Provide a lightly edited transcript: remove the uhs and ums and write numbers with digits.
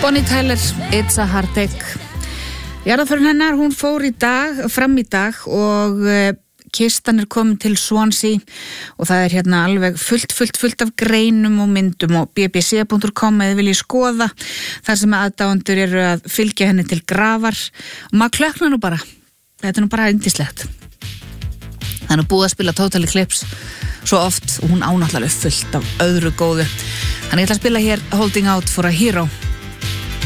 Bonnie Tyler, It's a Heartache. Jarðarförin hennar, hún fór fram í dag og kistan komin til Swansea og það hérna alveg fullt af greinum og myndum og bbc.com eða viljið skoða þar sem aðdáendur eru að fylgja henni til grafar og maður klöknar nú bara. Þetta bara yndislegt. Það búið að spila Total Eclipse svo oft og hún ánáttúrulega fullt af öðru góðu. Þannig ég ætla að spila hér Holding Out for a Hero.